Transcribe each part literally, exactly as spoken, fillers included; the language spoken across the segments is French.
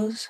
rose.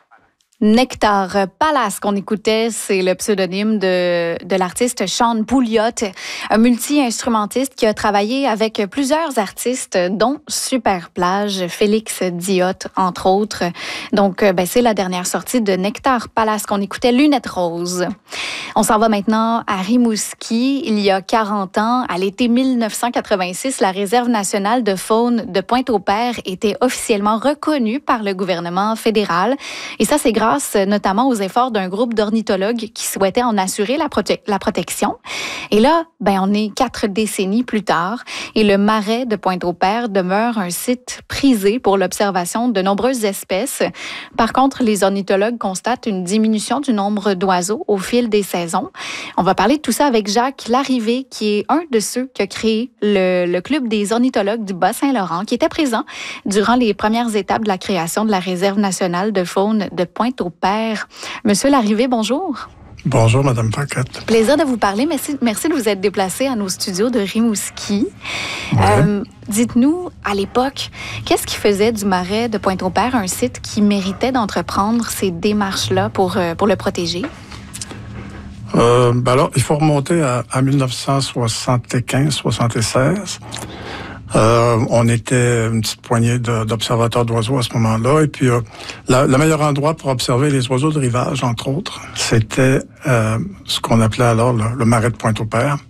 Nectar Palace qu'on écoutait, c'est le pseudonyme de, de l'artiste Sean Pouliot, un multi-instrumentiste qui a travaillé avec plusieurs artistes, dont Superplage, Félix Diot, entre autres. Donc, ben, c'est la dernière sortie de Nectar Palace qu'on écoutait, Lunettes roses. On s'en va maintenant à Rimouski. Il y a quarante ans, à l'été mille neuf cent quatre-vingt-six, la Réserve nationale de faune de Pointe-au-Père était officiellement reconnue par le gouvernement fédéral. Et ça, c'est grâce notamment aux efforts d'un groupe d'ornithologues qui souhaitaient en assurer la, prote- la protection. Et là, ben, on est quatre décennies plus tard et le marais de Pointe-au-Père demeure un site prisé pour l'observation de nombreuses espèces. Par contre, les ornithologues constatent une diminution du nombre d'oiseaux au fil des saisons. On va parler de tout ça avec Jacques Larrivé, qui est un de ceux qui a créé le, le Club des ornithologues du Bas-Saint-Laurent, qui était présent durant les premières étapes de la création de la Réserve nationale de faune de Pointe-au-Père. Monsieur Larrivé, bonjour. Bonjour, Madame Paquette. Plaisir de vous parler. Merci, merci de vous être déplacé à nos studios de Rimouski. Ouais. Euh, dites-nous, à l'époque, qu'est-ce qui faisait du marais de Pointe-au-Père un site qui méritait d'entreprendre ces démarches-là pour, euh, pour le protéger? Euh, ben alors, il faut remonter à, à mille neuf cent soixante-quinze soixante-seize. Euh, on était une petite poignée de, d'observateurs d'oiseaux à ce moment-là. Et puis, euh, la, le meilleur endroit pour observer les oiseaux de rivage, entre autres, c'était euh, ce qu'on appelait alors le, le marais de Pointe-au-Père.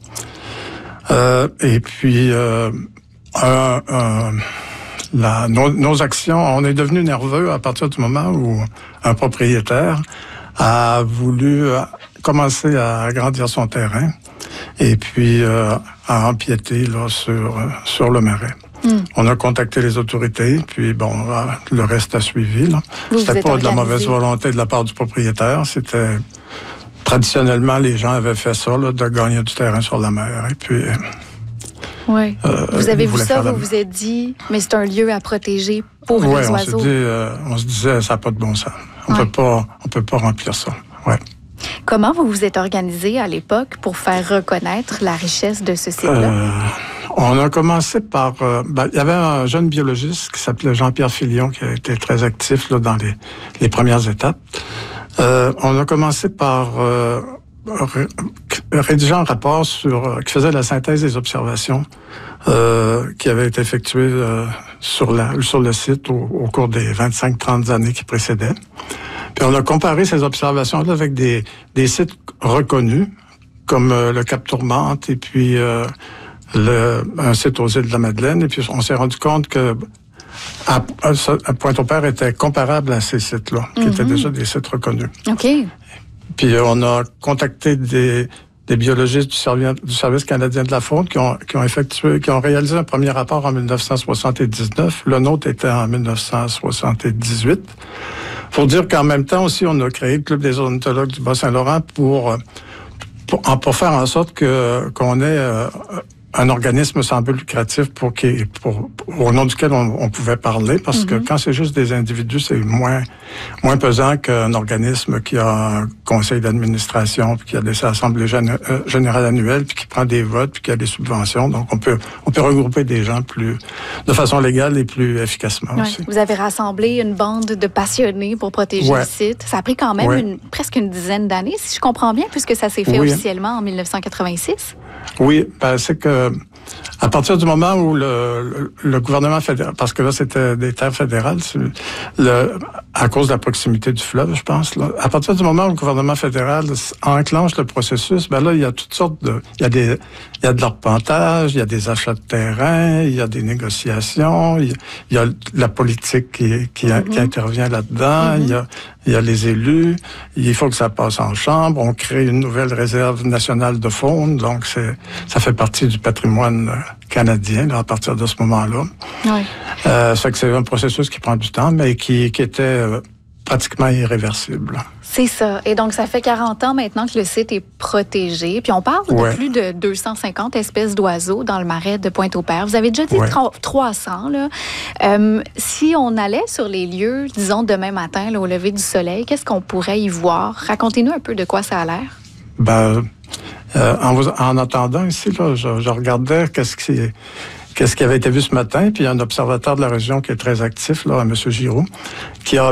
Euh, et puis, euh, un, un, la, nos, nos actions, on est devenu nerveux à partir du moment où un propriétaire a voulu commencer à agrandir son terrain et puis euh, à empiéter là, sur, sur le marais. Mm. On a contacté les autorités, puis bon, le reste a suivi. Là. Vous C'était vous pas organisé. de la mauvaise volonté de la part du propriétaire, c'était... Traditionnellement, les gens avaient fait ça, là, de gagner du terrain sur la mer. Et puis... Oui. Euh, vous avez vu ça, vous la... vous êtes dit, mais c'est un lieu à protéger pour ouais, les on oiseaux. S'est dit, euh, on se disait, ça n'a pas de bon sens. On ouais. peut pas, on peut pas remplir ça. Ouais. Comment vous vous êtes organisé à l'époque pour faire reconnaître la richesse de ce site-là? Euh, on a commencé par... Euh, ben, il y avait un jeune biologiste qui s'appelait Jean-Pierre Filion qui a été très actif là, dans les, les premières étapes. Euh, on a commencé par euh, ré, rédiger un rapport sur qui faisait la synthèse des observations euh, qui avaient été effectuées euh, sur, la, sur le site au, au cours des vingt-cinq trente années qui précédaient. Puis on a comparé ces observations-là avec des, des sites reconnus, comme euh, le Cap Tourmente et puis euh, le, un site aux îles de la Madeleine. Et puis on s'est rendu compte que à, à Pointe-au-Père était comparable à ces sites-là, qui mm-hmm. étaient déjà des sites reconnus. OK. Puis on a contacté des, des biologistes du service, du service canadien de la faune qui ont, qui ont effectué, qui ont réalisé un premier rapport en mille neuf cent soixante-dix-neuf. Le nôtre était en mille neuf cent soixante-dix-huit. Faut dire qu'en même temps aussi, on a créé le Club des ornithologues du Bas-Saint-Laurent pour, pour, pour faire en sorte que qu'on ait euh, un organisme sans but lucratif pour, pour, pour au nom duquel on, on pouvait parler, parce mm-hmm. que quand c'est juste des individus, c'est moins moins pesant qu'un organisme qui a un conseil d'administration, puis qui a des assemblées gén- euh, générales annuelles, puis qui prend des votes, puis qui a des subventions. Donc on peut on peut regrouper des gens plus de façon légale et plus efficacement ouais. aussi. Vous avez rassemblé une bande de passionnés pour protéger ouais. le site. Ça a pris quand même ouais. une, presque une dizaine d'années, si je comprends bien, puisque ça s'est fait oui. officiellement en mille neuf cent quatre-vingt-six. Oui, ben c'est que à partir du moment où le, le, le gouvernement fédéral, parce que là c'était des terres fédérales, le, à cause de la proximité du fleuve, je pense, là, à partir du moment où le gouvernement fédéral enclenche le processus, ben là il y a toutes sortes de, il y a des, il y a de l'arpentage, il y a des achats de terrain, il y a des négociations, il y a, il y a la politique qui, qui, mm-hmm. qui intervient là-dedans, mm-hmm. il y a Il y a les élus, il faut que ça passe en chambre. On crée une nouvelle réserve nationale de faune, donc c'est, ça fait partie du patrimoine canadien là, à partir de ce moment-là. Oui. Euh, ça fait que c'est un processus qui prend du temps, mais qui, qui était euh, pratiquement irréversible. C'est ça. Et donc, ça fait quarante ans maintenant que le site est protégé. Puis on parle ouais. de plus de deux cent cinquante espèces d'oiseaux dans le marais de Pointe-au-Père. Vous avez déjà dit ouais. trois cents. Là. Euh, si on allait sur les lieux, disons demain matin, là, au lever du soleil, qu'est-ce qu'on pourrait y voir? Racontez-nous un peu de quoi ça a l'air. Ben, euh, en, vous, en attendant ici, là, je, je regardais qu'est-ce qui... Qu'est-ce qui avait été vu ce matin, puis il y a un observateur de la région qui est très actif, là, M. Giroux, qui a